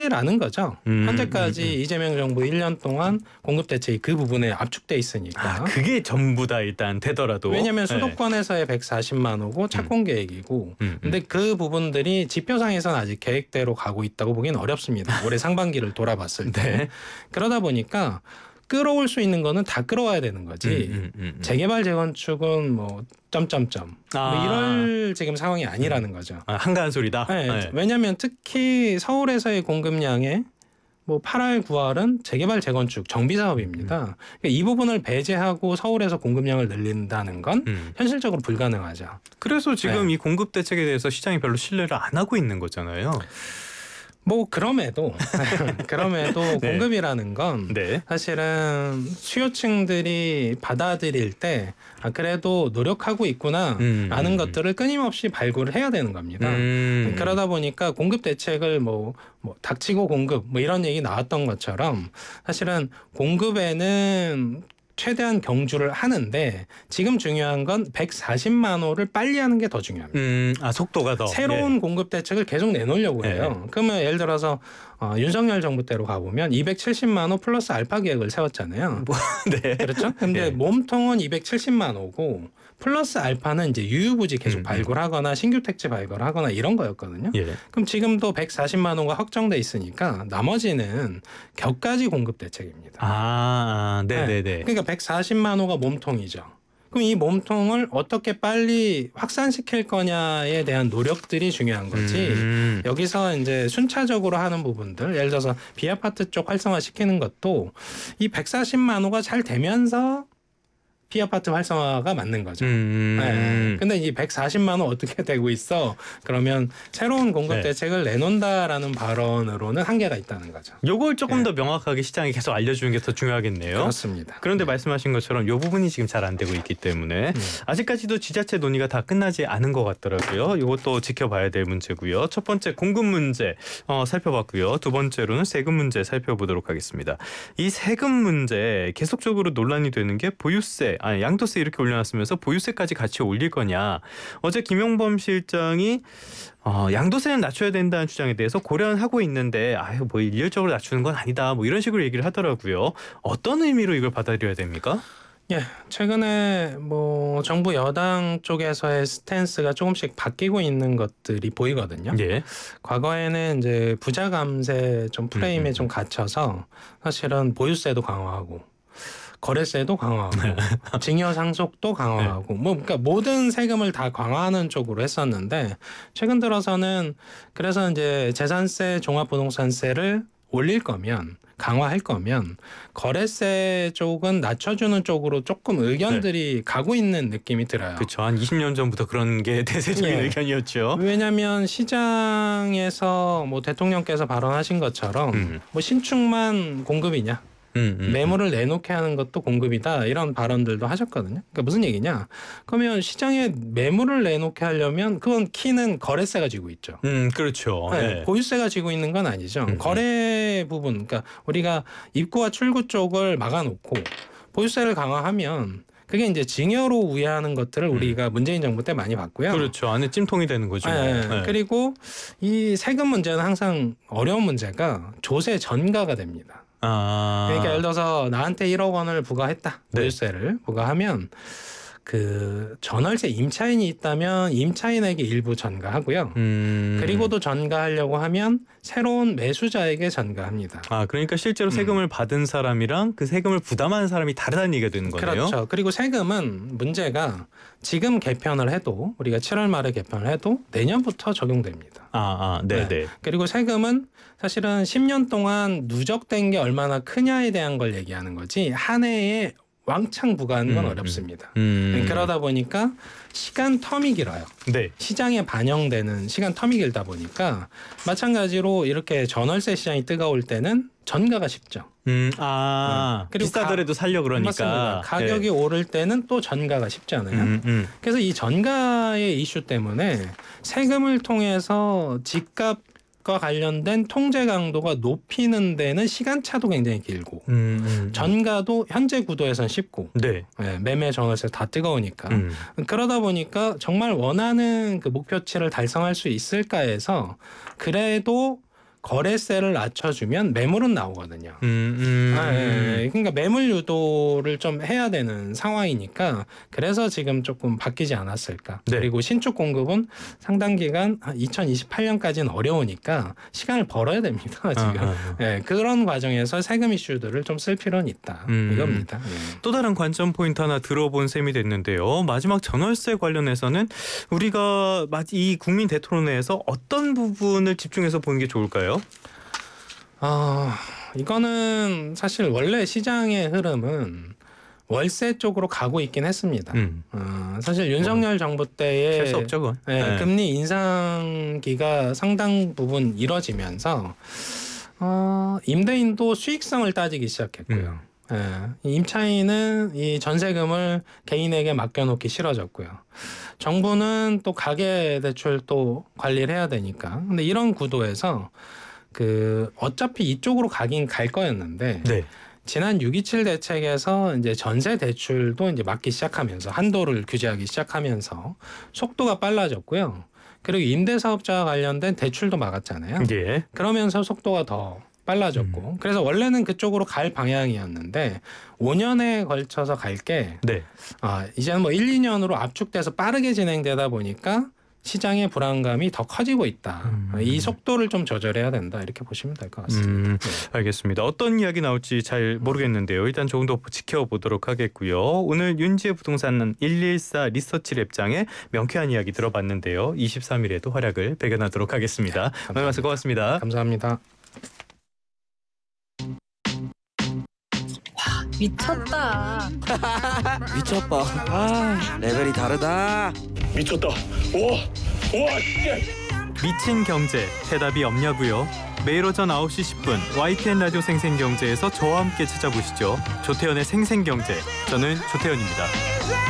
라는 거죠. 현재까지 이재명 정부 1년 동안 공급 대책이 그 부분에 압축돼 있으니까. 그게 전부다 일단 되더라도. 왜냐하면 수도권에서의 140만 호고 착공 계획이고 근데 그 부분들이 지표상에서는 아직 계획대로 가고 있다고 보기는 어렵습니다. 올해 상반기를 돌아봤을 때. 네. 그러다 보니까 끌어올 수 있는 거는 다 끌어와야 되는 거지. 재개발 재건축은 뭐 점점점 뭐 이럴 지금 상황이 아니라는 거죠. 한가한 소리다. 네, 네. 왜냐하면 특히 서울에서의 공급량의 뭐 8월, 9월은 재개발 재건축 정비 사업입니다. 그러니까 이 부분을 배제하고 서울에서 공급량을 늘린다는 건 현실적으로 불가능하죠. 그래서 지금 네. 이 공급 대책에 대해서 시장이 별로 신뢰를 안 하고 있는 거잖아요. 뭐 그럼에도 네. 공급이라는 건 네. 사실은 수요층들이 받아들일 때 그래도 노력하고 있구나 라는 것들을 끊임없이 발굴을 해야 되는 겁니다. 그러다 보니까 공급 대책을 뭐 닥치고 공급 뭐 이런 얘기 나왔던 것처럼 사실은 공급에는 최대한 경주를 하는데 지금 중요한 건 140만 호를 빨리 하는 게 더 중요합니다. 속도가 더. 새로운 공급 대책을 계속 내놓으려고 해요. 그러면 예를 들어서 윤석열 정부 때로 가보면 270만 호 플러스 알파 계획을 세웠잖아요. 네. 그렇죠? 근데 몸통은 270만 호고 플러스 알파는 이제 유유부지 계속 발굴하거나 신규 택지 발굴하거나 이런 거였거든요. 예. 그럼 지금도 140만 호가 확정돼 있으니까 나머지는 격가지 공급 대책입니다. 네네네. 그러니까 140만 호가 몸통이죠. 그럼 이 몸통을 어떻게 빨리 확산시킬 거냐에 대한 노력들이 중요한 거지. 여기서 이제 순차적으로 하는 부분들, 예를 들어서 비아파트 쪽 활성화시키는 것도 이 140만 호가 잘 되면서 비아파트 활성화가 맞는 거죠. 네. 근데 이 140만 원 어떻게 되고 있어? 그러면 새로운 공급 대책을 내놓는다라는 발언으로는 한계가 있다는 거죠. 요걸 조금 더 명확하게 시장에 계속 알려주는 게 더 중요하겠네요. 그렇습니다. 그런데 말씀하신 것처럼 요 부분이 지금 잘 안 되고 있기 때문에 아직까지도 지자체 논의가 다 끝나지 않은 것 같더라고요. 이것도 지켜봐야 될 문제고요. 첫 번째 공급 문제 살펴봤고요. 두 번째로는 세금 문제 살펴보도록 하겠습니다. 이 세금 문제 계속적으로 논란이 되는 게 보유세, 양도세 이렇게 올려놨으면서 보유세까지 같이 올릴 거냐. 어제 김용범 실장이 양도세는 낮춰야 된다는 주장에 대해서 고려는 하고 있는데 뭐 일률적으로 낮추는 건 아니다. 뭐 이런 식으로 얘기를 하더라고요. 어떤 의미로 이걸 받아들여야 됩니까? 예, 최근에 뭐 정부 여당 쪽에서의 스탠스가 조금씩 바뀌고 있는 것들이 보이거든요. 예. 과거에는 이제 부자 감세 좀 프레임에 좀 갇혀서 사실은 보유세도 강화하고 거래세도 강화하고 징여 상속도 강화하고 뭐 그러니까 모든 세금을 다 강화하는 쪽으로 했었는데 최근 들어서는 그래서 이제 재산세, 종합부동산세를 올릴 거면 강화할 거면 거래세 쪽은 낮춰주는 쪽으로 조금 의견들이 가고 있는 느낌이 들어요. 그렇죠. 한 20년 전부터 그런 게 대세적인 의견이었죠. 왜냐하면 시장에서 뭐 대통령께서 발언하신 것처럼 뭐 신축만 공급이냐. 매물을 내놓게 하는 것도 공급이다 이런 발언들도 하셨거든요. 그러니까 무슨 얘기냐? 그러면 시장에 매물을 내놓게 하려면 그건 키는 거래세가 지고 있죠. 그렇죠. 네. 보유세가 지고 있는 건 아니죠. 거래 부분, 그러니까 우리가 입구와 출구 쪽을 막아놓고 보유세를 강화하면 그게 이제 징여로 우회하는 것들을 우리가 문재인 정부 때 많이 봤고요. 그렇죠. 안에 찜통이 되는 거죠. 그리고 이 세금 문제는 항상 어려운 문제가 조세 전가가 됩니다. 그러니까 예를 들어서 나한테 1억 원을 부과했다. 보유세를 부과하면 그 전월세 임차인이 있다면 임차인에게 일부 전가하고요. 그리고도 전가하려고 하면 새로운 매수자에게 전가합니다. 그러니까 실제로 세금을 받은 사람이랑 그 세금을 부담하는 사람이 다르다는 얘기가 되는 거네요. 그렇죠. 그리고 세금은 문제가 지금 개편을 해도 우리가 7월 말에 개편을 해도 내년부터 적용됩니다. 네네. 그리고 세금은 사실은 10년 동안 누적된 게 얼마나 크냐에 대한 걸 얘기하는 거지 한 해에 왕창 부과하는 건 어렵습니다. 그러다 보니까 시간 텀이 길어요. 시장에 반영되는 시간 텀이 길다 보니까 마찬가지로 이렇게 전월세 시장이 뜨거울 때는 전가가 쉽죠. 그리고 비싸더라도 살려 그러니까. 맞습니다. 가격이 오를 때는 또 전가가 쉽잖아요. 그래서 이 전가의 이슈 때문에 세금을 통해서 집값과 관련된 통제 강도가 높이는 데는 시간차도 굉장히 길고 전가도 현재 구도에선 쉽고 매매 전월세 다 뜨거우니까 그러다 보니까 정말 원하는 그 목표치를 달성할 수 있을까 해서 그래도 거래세를 낮춰주면 매물은 나오거든요. 그러니까 매물 유도를 좀 해야 되는 상황이니까 그래서 지금 조금 바뀌지 않았을까. 네. 그리고 신축 공급은 상당 기간 2028년까지는 어려우니까 시간을 벌어야 됩니다. 지금 그런 과정에서 세금 이슈들을 좀 쓸 필요는 있다. 이겁니다. 또 다른 관점 포인트 하나 들어본 셈이 됐는데요. 마지막 전월세 관련해서는 우리가 이 국민 대토론회에서 어떤 부분을 집중해서 보는 게 좋을까요? 이거는 사실 원래 시장의 흐름은 월세 쪽으로 가고 있긴 했습니다. 사실 윤석열 정부 때에 할 수 없죠, 그건. 금리 인상기가 상당 부분 이뤄지면서 임대인도 수익성을 따지기 시작했고요. 임차인은 이 전세금을 개인에게 맡겨놓기 싫어졌고요. 정부는 또 가계대출 또 관리를 해야 되니까. 근데 이런 구도에서 어차피 이쪽으로 가긴 갈 거였는데 지난 6.27 대책에서 이제 전세 대출도 이제 막기 시작하면서 한도를 규제하기 시작하면서 속도가 빨라졌고요. 그리고 임대사업자와 관련된 대출도 막았잖아요. 그러면서 속도가 더 빨라졌고 그래서 원래는 그쪽으로 갈 방향이었는데 5년에 걸쳐서 갈게 이제는 뭐 1, 2년으로 압축돼서 빠르게 진행되다 보니까 시장의 불안감이 더 커지고 있다. 이 속도를 좀 조절해야 된다. 이렇게 보시면 될 것 같습니다. 알겠습니다. 어떤 이야기 나올지 잘 모르겠는데요. 일단 조금 더 지켜보도록 하겠고요. 오늘 윤지혜 부동산 114 리서치 랩장의 명쾌한 이야기 들어봤는데요. 23일에도 활약을 배겨나도록 하겠습니다. 오늘 말씀 고맙습니다. 감사합니다. 미쳤다. 미쳤다. 레벨이 다르다. 미쳤다. 와, 미친 경제 해답이 없냐고요? 매일 오전 9시 10분 YTN 라디오 생생경제에서 저와 함께 찾아보시죠. 조태현의 생생경제. 저는 조태현입니다.